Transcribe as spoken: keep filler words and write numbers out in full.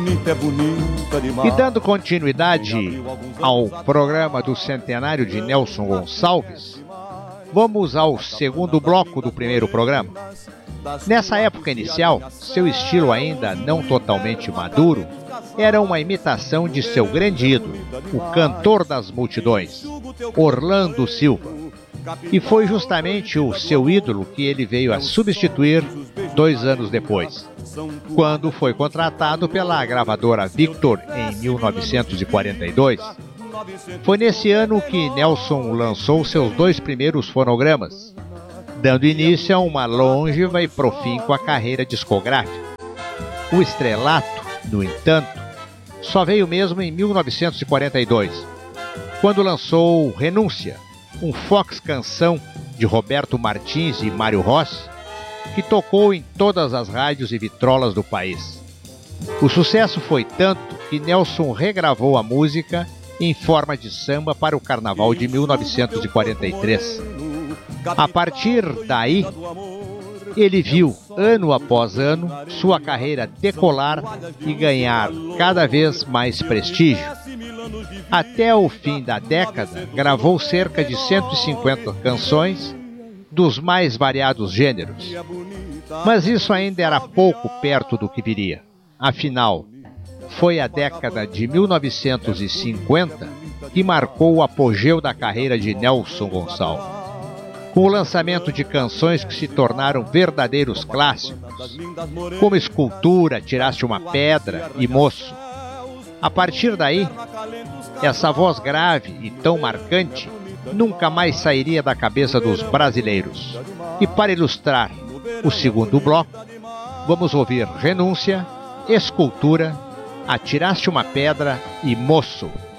E dando continuidade ao programa do centenário de Nelson Gonçalves, vamos ao segundo bloco do primeiro programa. Nessa época inicial, seu estilo ainda não totalmente maduro era uma imitação de seu grande ídolo, o cantor das multidões, Orlando Silva. E foi justamente o seu ídolo que ele veio a substituir dois anos depois, quando foi contratado pela gravadora Victor em mil novecentos e quarenta e dois. Foi nesse ano que Nelson lançou seus dois primeiros fonogramas, dando início a uma longeva e profícua carreira discográfica. O estrelato, no entanto, só veio mesmo em mil novecentos e quarenta e dois, quando lançou Renúncia, um fox canção de Roberto Martins e Mário Rossi, que tocou em todas as rádios e vitrolas do país. O sucesso foi tanto que Nelson regravou a música em forma de samba para o Carnaval de mil novecentos e quarenta e três. A partir daí, ele viu, ano após ano, sua carreira decolar e ganhar cada vez mais prestígio. Até o fim da década, gravou cerca de cento e cinquenta canções dos mais variados gêneros. Mas isso ainda era pouco perto do que viria. Afinal, foi a década de mil novecentos e cinquenta que marcou o apogeu da carreira de Nelson Gonçalves, com o lançamento de canções que se tornaram verdadeiros clássicos, como Escultura, Tiraste uma Pedra e Moço. A partir daí, essa voz grave e tão marcante nunca mais sairia da cabeça dos brasileiros. E para ilustrar o segundo bloco, vamos ouvir Renúncia, Escultura, Atiraste uma Pedra e Moço.